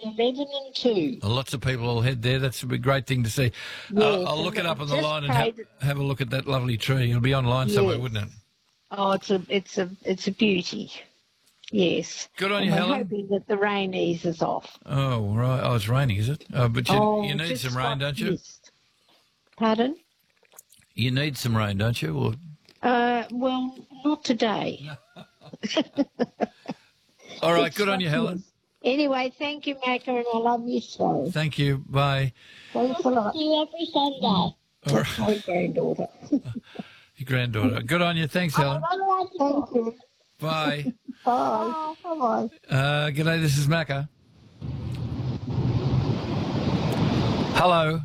Lebanon too. Lots of people will head there. That's a great thing to see. Yes, I'll look it up on the just line and prayed- have a look at that lovely tree. It'll be online somewhere, Yes. wouldn't it? Oh, it's a beauty. Yes. Good on and you, we're Helen. hoping that the rain eases off. Oh, right. Oh, it's raining, is it? But you need just some rain, like don't you? mist. Pardon? You need some rain, don't you? Or... Well, not today. All right. Good on you, Helen. Anyway, thank you, Macca, and I love you so. Thank you. Bye. Thanks a lot. See you every Sunday. All right. That's my granddaughter. Your granddaughter. Good on you. Thanks, Helen. Thank you. Bye. Bye. Bye-bye. G'day, this is Macca. Hello.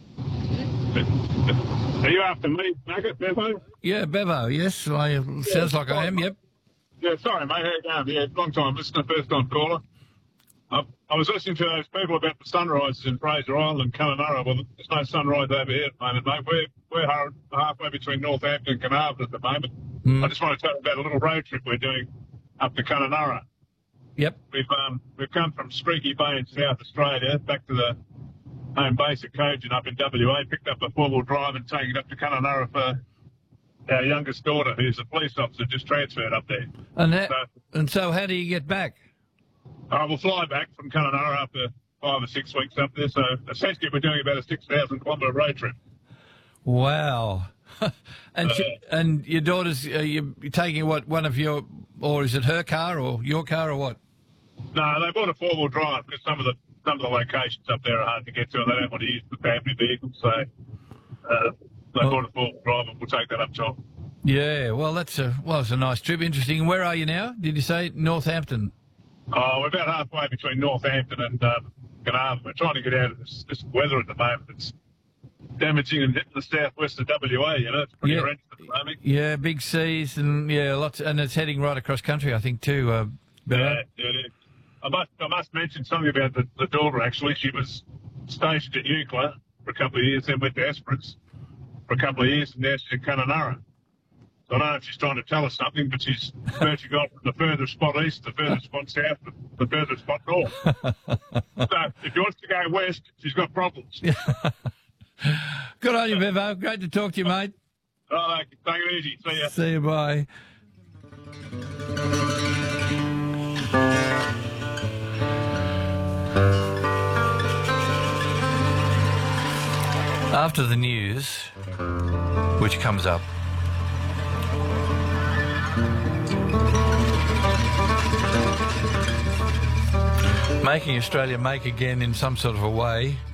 Are you after me, Macca, Bevo? Yeah, Bevo, yes. Sounds like I am, yep. Yeah, sorry, mate. How you going? Yeah, long time listener, first time caller. I was listening to those people about the sunrises in Fraser Island and Kununurra. Well, there's no sunrise over here at the moment, mate. We're halfway between Northampton and Carnarvon at the moment. I just want to tell you about a little road trip we're doing up to Kununurra. Yep. We've come from Streaky Bay in South Australia back to the home base at Cogent up in WA, picked up a four-wheel drive and taken it up to Kununurra for our youngest daughter, who's a police officer, just transferred up there. And so how do you get back? We'll fly back from Kununurra after 5 or 6 weeks up there. So essentially we're doing about a 6,000 kilometre road trip. Wow. And your daughter's, you're taking what, one of your, or is it her car or your car or what? No, they bought a four-wheel drive because some of the locations up there are hard to get to and they don't want to use the family vehicle. So they bought a four-wheel drive and we'll take that up top. Yeah, well, it's a nice trip. Interesting. Where are you now? Did you say Northampton? We're about halfway between Northampton and Carnarvon. We're trying to get out of this weather at the moment. It's damaging and hitting the southwest of WA, you know. It's pretty horrendous at the moment. Yeah, big seas and, lots, and it's heading right across country, I think, too. Yeah. I must mention something about the daughter, actually. She was stationed at Eucla for a couple of years, then went to Esperance for a couple of years, and now she's in Kununurra. I don't know if she's trying to tell us something, but she's virtually gone from the furthest spot east, the furthest spot south, the furthest spot north. So if she wants to go west, she's got problems. Good on you, Bevo. Great to talk to you, mate. Right, take it easy. See ya. See you, bye. After the news, which comes up, making Australia make again in some sort of a way